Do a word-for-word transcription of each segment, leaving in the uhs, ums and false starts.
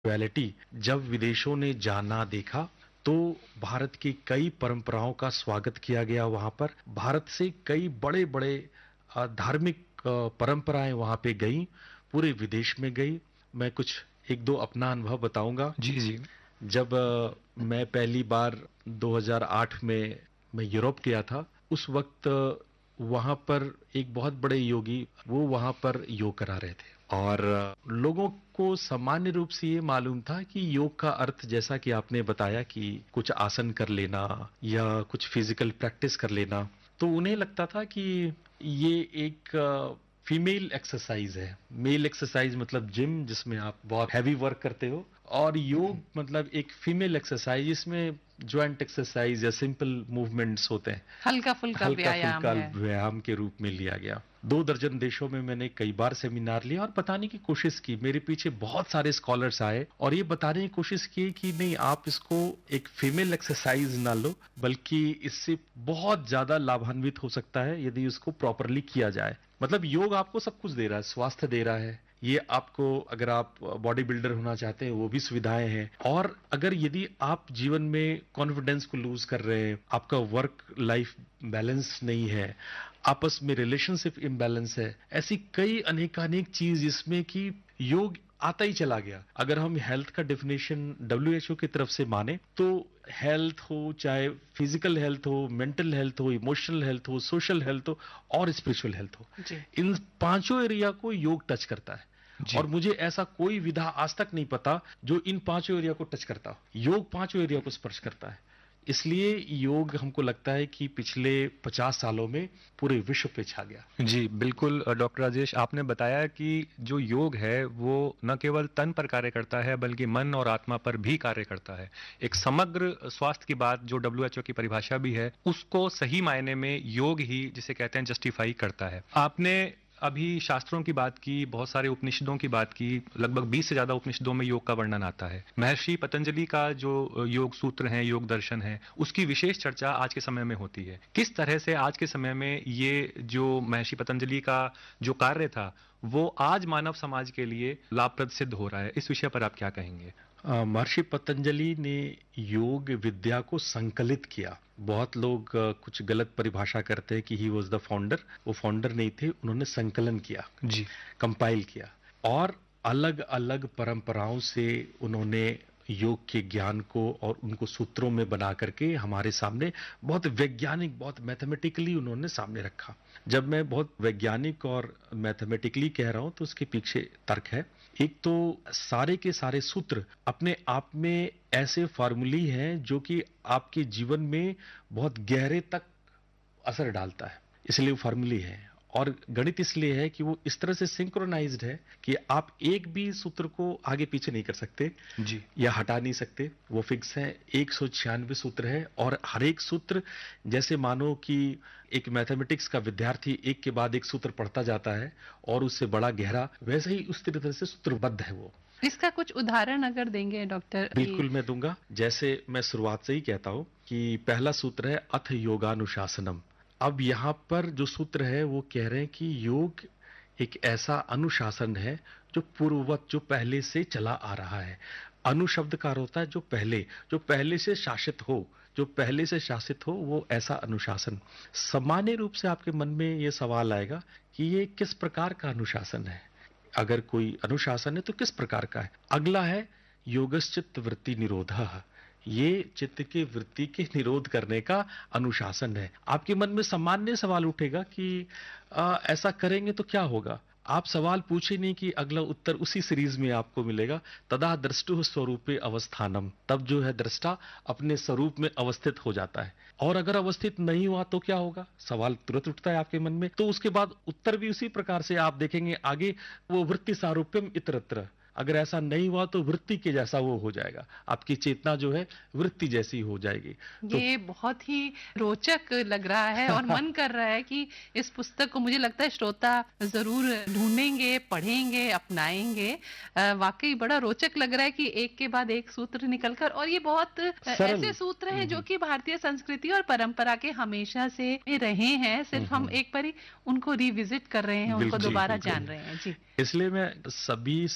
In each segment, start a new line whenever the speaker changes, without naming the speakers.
Spirituality जब विदेशों ने जाना देखा तो भारत की कई परंपराओं का स्वागत किया गया वहां पर। भारत से कई बड़े बड़े अ, धार्मिक अ, परंपराएं वहां पे गई, पूरे विदेश में गई। मैं कुछ एक दो अपना अनुभव बताऊंगा।
जी, जी।
जब अ, मैं पहली बार दो हज़ार आठ में मैं यूरोप गया था, उस वक्त अ, वहां पर एक बहुत बड़े योगी वो वहां पर योग करा रहे थे और अ, लोगों को सामान्य रूप से ये मालूम था कि योग का अर्थ, जैसा कि आपने बताया, कि कुछ आसन कर लेना या कुछ फिजिकल प्रैक्टिस कर लेना। तो उन्हें लगता था कि ये एक फीमेल एक्सरसाइज है। मेल एक्सरसाइज मतलब जिम, जिसमें आप बहुत हैवी वर्क करते हो, और योग मतलब एक फीमेल एक्सरसाइज जिसमें ज्वाइंट एक्सरसाइज या सिंपल मूवमेंट्स होते हैं।
हल्का फुल्का
हल्का
व्यायाम
फुल्का
है।
व्यायाम के रूप में लिया गया। दो दर्जन देशों में मैंने कई बार सेमिनार लिया और बताने की कोशिश की। मेरे पीछे बहुत सारे स्कॉलर्स आए और ये बताने की कोशिश की कि नहीं, आप इसको एक फीमेल एक्सरसाइज ना लो, बल्कि इससे बहुत ज्यादा लाभान्वित हो सकता है यदि इसको प्रॉपरली किया जाए। मतलब योग आपको सब कुछ दे रहा है, स्वास्थ्य दे रहा है, ये आपको, अगर आप बॉडी बिल्डर होना चाहते हैं वो भी सुविधाएं हैं। और अगर यदि आप जीवन में कॉन्फिडेंस को लूज कर रहे हैं, आपका वर्क लाइफ बैलेंस नहीं है, आपस में रिलेशनशिप इम्बैलेंस है, ऐसी कई अनेकानेक चीज इसमें कि योग आता ही चला गया। अगर हम हेल्थ का डेफिनेशन डब्ल्यू एच ओ की तरफ से माने तो हेल्थ हो, चाहे फिजिकल हेल्थ हो, मेंटल हेल्थ हो, इमोशनल हेल्थ हो, सोशल हेल्थ हो और स्पिरिचुअल हेल्थ हो,
जी।
इन पांचों एरिया को योग टच करता है।
जी।
और मुझे ऐसा कोई विधा आज तक नहीं पता जो इन पांचों एरिया को टच करता हो। योग पांचों एरिया को स्पर्श करता है। इसलिए योग हमको लगता है कि पिछले पचास सालों में पूरे विश्व पे छा गया।
जी, बिल्कुल अ, डॉक्टर राजेश, आपने बताया कि जो योग है वो न केवल तन पर कार्य करता है बल्कि मन और आत्मा पर भी कार्य करता है। एक समग्र स्वास्थ्य की बात जो डब्ल्यू एच ओ की परिभाषा भी है, उसको सही मायने में योग ही, जिसे कहते हैं, जस्टिफाई करता है। आपने अभी शास्त्रों की बात की, बहुत सारे उपनिषदों की बात की, लगभग बीस से ज्यादा उपनिषदों में योग का वर्णन आता है। महर्षि पतंजलि का जो अ, योग सूत्र है, योग दर्शन है, उसकी विशेष चर्चा आज के समय में होती है। किस तरह से आज के समय में ये जो महर्षि पतंजलि का जो कार्य था वो आज मानव समाज के लिए लाभप्रद सिद्ध हो रहा है, इस विषय पर आप क्या कहेंगे?
अ, महर्षि पतंजलि ने योग विद्या को संकलित किया। बहुत लोग अ, कुछ गलत परिभाषा करते हैं कि ही वॉज द फाउंडर। वो फाउंडर नहीं थे, उन्होंने संकलन किया,
जी।
कंपाइल किया, और अलग अलग परंपराओं से उन्होंने योग के ज्ञान को और उनको सूत्रों में बना करके हमारे सामने बहुत वैज्ञानिक, बहुत मैथमेटिकली उन्होंने सामने रखा। जब मैं बहुत वैज्ञानिक और मैथमेटिकली कह रहा हूं तो उसके पीछे तर्क है। एक तो सारे के सारे सूत्र अपने आप में ऐसे फार्मूली हैं जो कि आपके जीवन में बहुत गहरे तक असर डालता है, इसलिए वो फार्मूली है। और गणित इसलिए है कि वो इस तरह से सिंक्रोनाइज्ड है कि आप एक भी सूत्र को आगे पीछे नहीं कर सकते
जी।
या हटा नहीं सकते। वो फिक्स है। एक सौ छियानवे सूत्र है और हर एक सूत्र, जैसे मानो कि एक मैथमेटिक्स का विद्यार्थी एक के बाद एक सूत्र पढ़ता जाता है और उससे बड़ा गहरा, वैसे ही उस तरह से सूत्रबद्ध है वो।
इसका कुछ उदाहरण अगर देंगे डॉक्टर?
बिल्कुल मैं दूंगा। जैसे मैं शुरुआत से ही कहता हूं कि पहला सूत्र है अथ योगानुशासनम। अब यहाँ पर जो सूत्र है वो कह रहे हैं कि योग एक ऐसा अनुशासन है जो पूर्ववत, जो पहले से चला आ रहा है। अनु शब्द का अर्थ होता है जो पहले, जो पहले से शासित हो, जो पहले से शासित हो, वो ऐसा अनुशासन। सामान्य रूप से आपके मन में ये सवाल आएगा कि ये किस प्रकार का अनुशासन है। अगर कोई अनुशासन है तो किस प्रकार का है। अगला है योगश्चित्त वृत्ति निरोधः। ये चित्त की वृत्ति के निरोध करने का अनुशासन है। आपके मन में सामान्य सवाल उठेगा कि आ, ऐसा करेंगे तो क्या होगा। आप सवाल पूछे नहीं कि अगला उत्तर उसी सीरीज में आपको मिलेगा। तदा द्रष्टुः स्वरूपे अवस्थानम। तब जो है दृष्टा अपने स्वरूप में अवस्थित हो जाता है। और अगर अवस्थित नहीं हुआ तो क्या होगा, सवाल तुरंत उठता है आपके मन में। तो उसके बाद उत्तर भी उसी प्रकार से आप देखेंगे आगे, वो वृत्ति सारूप्यम इतरत्र। अगर ऐसा नहीं हुआ तो वृत्ति के जैसा वो हो जाएगा। आपकी चेतना जो है वृत्ति जैसी हो जाएगी। तो
ये बहुत ही रोचक लग रहा है और मन कर रहा है कि इस पुस्तक को, मुझे लगता है, श्रोता जरूर ढूंढेंगे, पढ़ेंगे, अपनाएंगे। अ, वाकई बड़ा रोचक लग रहा है कि एक के बाद एक सूत्र निकलकर, और ये बहुत अ,
सरल।
ऐसे सूत्र हैं जो कि भारतीय संस्कृति और परंपरा के हमेशा से रहे हैं। सिर्फ हम एक बार ही उनको रिविजिट कर रहे हैं, उनको
बिल्कुल,
दोबारा
बिल्कुल।
जान रहे हैं। जी।
इसलिए मैं सभी से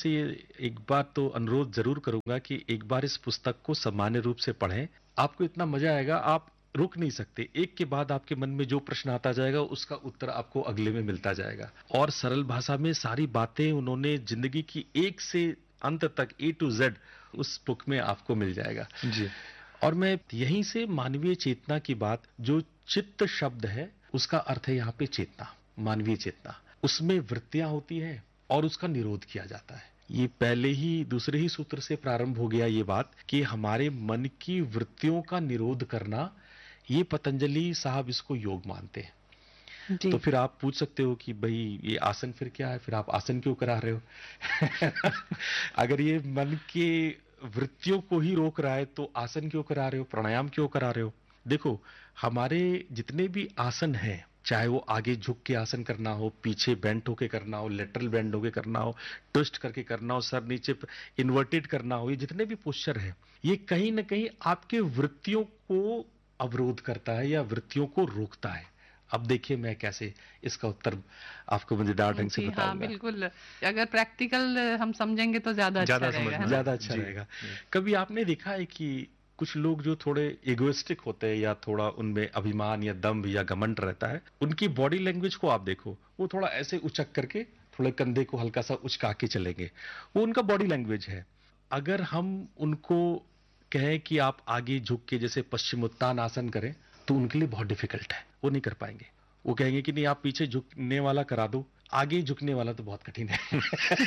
एक बार तो अनुरोध जरूर करूंगा कि एक बार इस पुस्तक को सामान्य रूप से पढ़ें। आपको इतना मजा आएगा, आप रुक नहीं सकते। एक के बाद आपके मन में जो प्रश्न आता जाएगा उसका उत्तर आपको अगले में मिलता जाएगा। और सरल भाषा में सारी बातें उन्होंने जिंदगी की एक से अंत तक ए टू जेड उस बुक में आपको मिल जाएगा
जी।
और मैं यहीं से मानवीय चेतना की बात, जो चित्त शब्द है उसका अर्थ है यहाँ पे चेतना, मानवीय चेतना। उसमें वृत्तियां होती हैं और उसका निरोध किया जाता है। ये पहले ही दूसरे ही सूत्र से प्रारंभ हो गया ये बात कि हमारे मन की वृत्तियों का निरोध करना, ये पतंजलि साहब इसको योग मानते हैं।
जी।
तो फिर आप पूछ सकते हो कि भाई ये आसन फिर क्या है, फिर आप आसन क्यों करा रहे हो? अगर ये मन के वृत्तियों को ही रोक रहा है तो आसन क्यों करा रहे हो, प्राणायाम क्यों करा रहे हो? देखो, हमारे जितने भी आसन हैं, चाहे वो आगे झुक के आसन करना हो, पीछे बेंट होके करना हो, लेटरल बेंड होके करना हो, ट्विस्ट करके करना हो, सर नीचे इन्वर्टेड करना हो, ये जितने भी पोस्चर है, ये कहीं ना कहीं आपके वृत्तियों को अवरोध करता है या वृत्तियों को रोकता है। अब देखिए मैं कैसे इसका उत्तर आपको मजेदार ढंग से
जी हाँ,
बताऊंगा।
बिल्कुल। अगर प्रैक्टिकल हम समझेंगे तो ज्यादा अच्छा
ज्यादा
रहेगा,
समझ
है
में
ना?
ज्यादा अच्छा
जी,
रहेगा।
जी।
कभी आपने देखा है कि कुछ लोग जो थोड़े इगोइस्टिक होते हैं या थोड़ा उनमें अभिमान या दम्भ या घमंड रहता है, उनकी बॉडी लैंग्वेज को आप देखो, वो थोड़ा ऐसे उचक करके थोड़े कंधे को हल्का सा उचका के चलेंगे, वो उनका बॉडी लैंग्वेज है। अगर हम उनको कहें कि आप आगे झुक के जैसे पश्चिमोत्तान आसन करें तो उनके लिए बहुत डिफिकल्ट है, वो नहीं कर पाएंगे। वो कहेंगे कि नहीं आप पीछे झुकने वाला करा दो, आगे झुकने वाला तो बहुत कठिन है।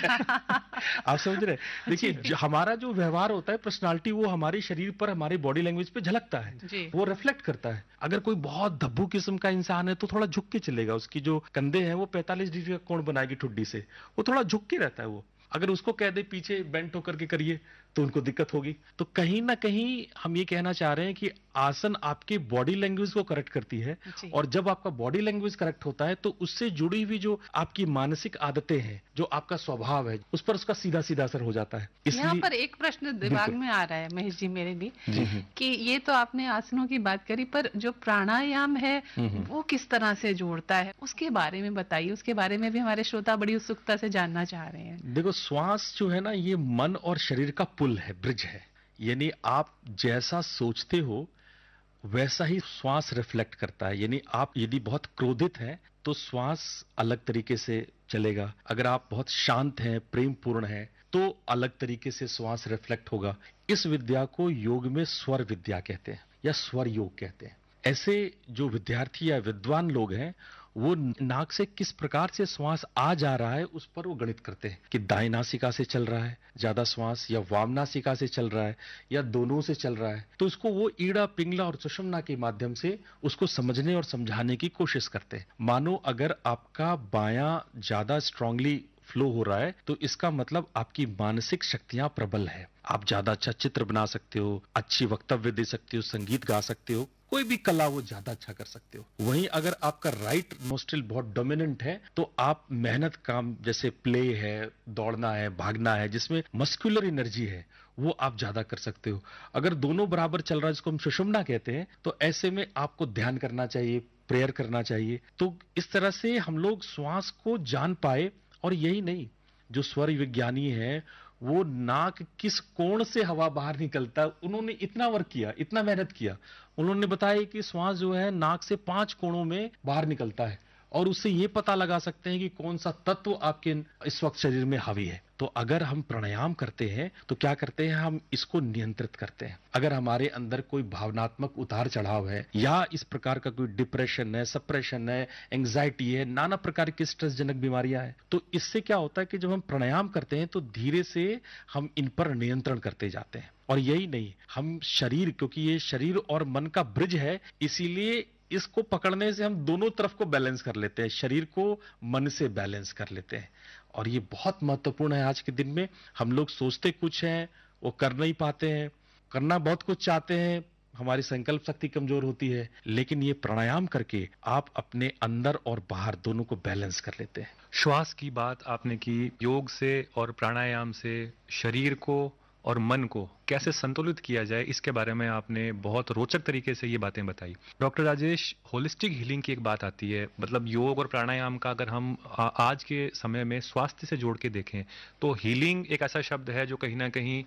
आप समझ रहे हैं? देखिए, जो हमारा जो व्यवहार होता है, पर्सनालिटी, वो हमारे शरीर पर, हमारे बॉडी लैंग्वेज पे झलकता है,
जी।
वो रिफ्लेक्ट करता है। अगर कोई बहुत धब्बू किस्म का इंसान है तो थोड़ा झुक के चलेगा, उसकी जो कंधे हैं वो पैंतालीस डिग्री का कोण बनाएगी ठुड्डी से, वो थोड़ा झुक के रहता है वो। अगर उसको कह दे पीछे बेंट होकर के करिए तो उनको दिक्कत होगी। तो कहीं ना कहीं हम ये कहना चाह रहे हैं कि आसन आपके बॉडी लैंग्वेज को करेक्ट करती है,
जी।
और जब आपका बॉडी लैंग्वेज करेक्ट होता है तो उससे जुड़ी हुई जो आपकी मानसिक आदतें हैं, जो आपका स्वभाव है, उस पर उसका सीधा सीधा असर हो जाता है।
यहाँ पर एक प्रश्न दिमाग
बिल्कुल।
में आ रहा है महेश जी, मेरे भी,
जी जी।
कि ये तो आपने आसनों की बात करी, पर जो प्राणायाम है
हम्म।
वो किस तरह से जोड़ता है, उसके बारे में बताइए। उसके बारे में भी हमारे श्रोता बड़ी उत्सुकता से जानना चाह रहे हैं।
देखो, श्वास जो है ना, ये मन और शरीर का पुल है, ब्रिज है। यानी आप जैसा सोचते हो वैसा ही श्वास रिफ्लेक्ट करता है। यानी आप यदि बहुत क्रोधित हैं तो श्वास अलग तरीके से चलेगा, अगर आप बहुत शांत हैं, प्रेम पूर्ण हैं, तो अलग तरीके से श्वास रिफ्लेक्ट होगा। इस विद्या को योग में स्वर विद्या कहते हैं या स्वर योग कहते हैं। ऐसे जो विद्यार्थी या विद्वान लोग हैं, वो नाक से किस प्रकार से श्वास आ जा रहा है उस पर वो गणित करते हैं कि दाएं नासिका से चल रहा है ज्यादा श्वास, या वाम नासिका से चल रहा है, या दोनों से चल रहा है। तो इसको वो ईड़ा, पिंगला और सुषुम्ना के माध्यम से उसको समझने और समझाने की कोशिश करते हैं। मानो अगर आपका बायां ज्यादा स्ट्रांगली फ्लो हो रहा है तो इसका मतलब आपकी मानसिक शक्तियां प्रबल है, आप ज्यादा अच्छा चित्र बना सकते हो, अच्छी वक्तव्य दे सकते हो, संगीत गा सकते हो, कोई भी कला वो ज्यादा अच्छा कर सकते हो। वहीं अगर आपका राइट नोस्ट्रिल बहुत डोमिनेंट है तो आप मेहनत काम, जैसे प्ले है, दौड़ना है, भागना है, जिसमें मस्कुलर एनर्जी है, वो आप ज्यादा कर सकते हो। अगर दोनों बराबर चल रहा है, जिसको हम सुषुम्ना कहते हैं, तो ऐसे में आपको ध्यान करना चाहिए, प्रेयर करना चाहिए। तो इस तरह से हम लोग श्वास को जान पाए। और यही नहीं, जो स्वर विज्ञानी है वो नाक किस कोण से हवा बाहर निकलता है, उन्होंने इतना वर्क किया, इतना मेहनत किया। उन्होंने बताया कि श्वास जो है नाक से पांच कोणों में बाहर निकलता है, और उससे ये पता लगा सकते हैं कि कौन सा तत्व आपके इस वक्त शरीर में हावी है। तो अगर हम प्राणायाम करते हैं तो क्या करते हैं, हम इसको नियंत्रित करते हैं। अगर हमारे अंदर कोई भावनात्मक उतार चढ़ाव है, या इस प्रकार का कोई डिप्रेशन है, सप्रेशन है, एंग्जाइटी है, नाना प्रकार की स्ट्रेस जनक बीमारियां हैं, तो इससे क्या होता है कि जब हम प्राणायाम करते हैं तो धीरे से हम इन पर नियंत्रण करते जाते हैं। और यही नहीं, हम शरीर, क्योंकि ये शरीर और मन का ब्रिज है, इसीलिए इसको पकड़ने से हम दोनों तरफ को बैलेंस कर लेते हैं, शरीर को मन से बैलेंस कर लेते हैं। और ये बहुत महत्वपूर्ण है आज के दिन में। हम लोग सोचते कुछ हैं, वो कर नहीं पाते हैं, करना बहुत कुछ चाहते हैं, हमारी संकल्प शक्ति कमजोर होती है, लेकिन ये प्राणायाम करके आप अपने अंदर और बाहर दोनों को बैलेंस कर लेते हैं।
श्वास की बात आपने की, योग से और प्राणायाम से शरीर को और मन को कैसे संतुलित किया जाए, इसके बारे में आपने बहुत रोचक तरीके से ये बातें बताई। डॉक्टर राजेश, होलिस्टिक हीलिंग की एक बात आती है, मतलब योग और प्राणायाम का अगर हम आ, आज के समय में स्वास्थ्य से जोड़ के देखें तो हीलिंग एक ऐसा शब्द है जो कहीं ना कहीं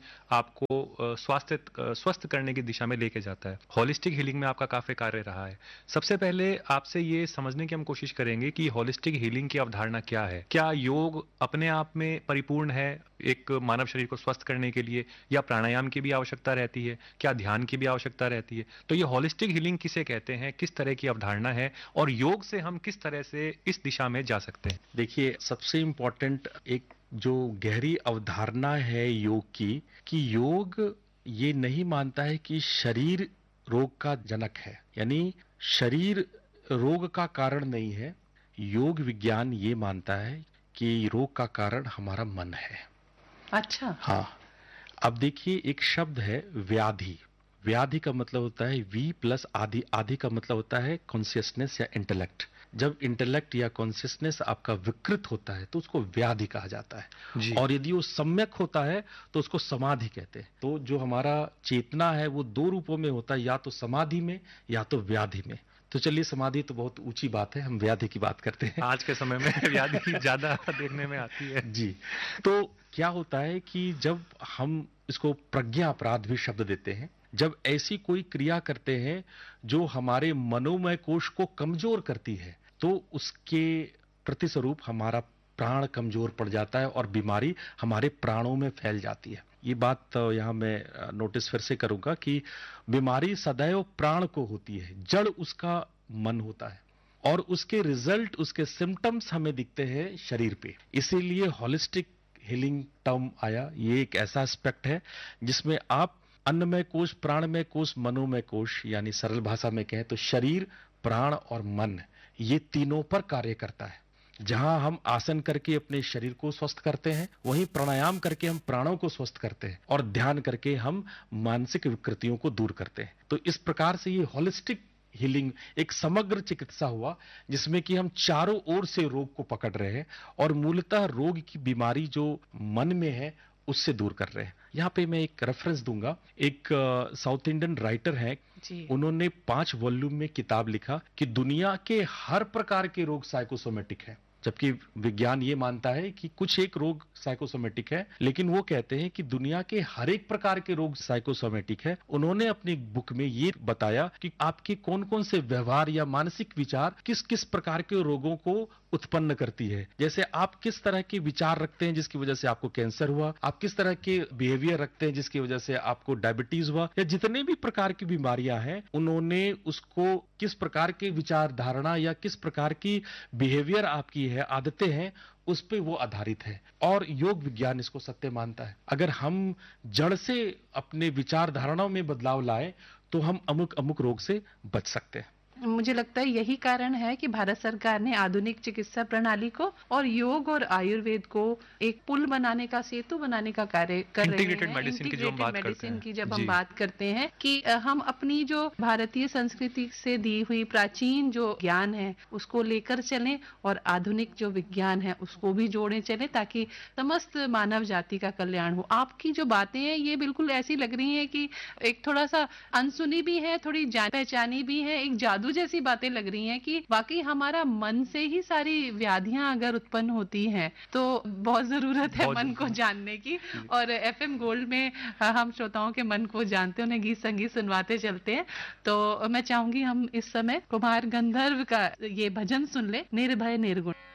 आपको स्वास्थ्य स्वस्थ करने की दिशा में लेके जाता है। होलिस्टिक हीलिंग में आपका काफी कार्य रहा है। सबसे पहले आपसे ये समझने की हम कोशिश करेंगे कि होलिस्टिक हीलिंग की अवधारणा क्या है। क्या योग अपने आप में परिपूर्ण है एक मानव शरीर को स्वस्थ करने के लिए, या प्राणायाम की भी आवश्यकता रहती है, क्या ध्यान की भी आवश्यकता रहती है? तो ये होलिस्टिक हीलिंग किसे कहते हैं, किस तरह की अवधारणा है, और योग से हम किस तरह से इस दिशा में जा सकते हैं?
देखिए, सबसे इंपॉर्टेंट एक जो गहरी अवधारणा है योग की, कि योग ये नहीं मानता है कि शरीर रोग का जनक है, यानी शरीर रोग का कारण नहीं है। योग विज्ञान ये मानता है कि रोग का कारण हमारा मन है।
अच्छा।
हाँ, अब देखिए, एक शब्द है व्याधि। व्याधि का मतलब होता है वी प्लस आधि। आधि का मतलब होता है कॉन्शियसनेस या इंटेलेक्ट। जब इंटेलेक्ट या कॉन्शियसनेस आपका विकृत होता है तो उसको व्याधि कहा जाता है जी। और यदि वो सम्यक होता है तो उसको समाधि कहते हैं। तो जो हमारा चेतना है वो दो रूपों में होता है, या तो समाधि में या तो व्याधि में। तो चलिए, समाधि तो बहुत ऊंची बात है, हम व्याधि की बात करते हैं।
आज के समय में व्याधि ज्यादा देखने में आती है
जी। तो क्या होता है कि जब हम इसको प्रज्ञा अपराध भी शब्द देते हैं, जब ऐसी कोई क्रिया करते हैं जो हमारे मनोमय कोश को कमजोर करती है, तो उसके प्रतिस्वरूप हमारा प्राण कमजोर पड़ जाता है और बीमारी हमारे प्राणों में फैल जाती है। ये बात यहाँ मैं नोटिस फिर से करूंगा कि बीमारी सदैव प्राण को होती है, जड़ उसका मन होता है, और उसके रिजल्ट, उसके सिम्टम्स हमें दिखते हैं शरीर पे। इसीलिए होलिस्टिक हीलिंग टर्म आया। ये एक ऐसा एस्पेक्ट है जिसमें आप अन्नमय कोश, प्राणमय कोश, मनोमय कोश, यानी सरल भाषा में कहें तो शरीर, प्राण और मन, ये तीनों पर कार्य करता है। जहां हम आसन करके अपने शरीर को स्वस्थ करते हैं, वहीं प्राणायाम करके हम प्राणों को स्वस्थ करते हैं, और ध्यान करके हम मानसिक विकृतियों को दूर करते हैं। तो इस प्रकार से ये होलिस्टिक हीलिंग एक समग्र चिकित्सा हुआ, जिसमें कि हम चारों ओर से रोग को पकड़ रहे हैं और मूलतः रोग की बीमारी जो मन में है उससे दूर कर रहे हैं। यहाँ पे मैं एक रेफरेंस दूंगा। एक साउथ इंडियन राइटर हैं, उन्होंने पांच वॉल्यूम में किताब लिखा कि दुनिया के हर प्रकार के रोग साइकोसोमेटिक है, जबकि विज्ञान ये मानता है कि कुछ एक रोग साइकोसोमेटिक है, लेकिन वो कहते हैं कि दुनिया के हर एक प्रकार के रोग साइकोसोमेटिक है। उन्होंने अपनी बुक में ये बताया कि आपके कौन कौन से व्यवहार या मानसिक विचार किस किस प्रकार के रोगों को उत्पन्न करती है। जैसे आप किस तरह के विचार रखते हैं जिसकी वजह से आपको कैंसर हुआ, आप किस तरह के बिहेवियर रखते हैं जिसकी वजह से आपको डायबिटीज हुआ, या जितने भी प्रकार की बीमारियां हैं, उन्होंने उसको किस प्रकार के विचार धारणा या किस प्रकार की बिहेवियर आपकी है, आदतें हैं, उस पे वो आधारित है। और योग विज्ञान इसको सत्य मानता है। अगर हम जड़ से अपने विचार धारणाओं में बदलाव लाए तो हम अमुक अमुक रोग से बच सकते हैं।
मुझे लगता है यही कारण है कि भारत सरकार ने आधुनिक चिकित्सा प्रणाली को और योग और आयुर्वेद को एक पुल बनाने का, सेतु बनाने का कार्य कर रहे हैं।
इंटीग्रेटेड मेडिसिन की जो हम बात करते हैं,
की जब हम बात करते हैं कि हम अपनी जो भारतीय संस्कृति से दी हुई प्राचीन जो ज्ञान है उसको लेकर चलें, और आधुनिक जो विज्ञान है उसको भी जोड़े चलें, ताकि समस्त मानव जाति का कल्याण हो। आपकी जो बातें हैं ये बिल्कुल ऐसी लग रही है कि एक थोड़ा सा अनसुनी भी है, थोड़ी जान पहचानी भी है, एक जादू जैसी बातें लग रही हैं कि वाकई हमारा मन से ही सारी व्याधियां अगर उत्पन्न होती हैं तो बहुत जरूरत है मन को जानने की। और एफएम गोल्ड में हम श्रोताओं के मन को जानते हैं, उन्हें गीत संगीत सुनवाते चलते हैं। तो मैं चाहूंगी हम इस समय कुमार गंधर्व का ये भजन सुन ले, निर्भय निर्गुण।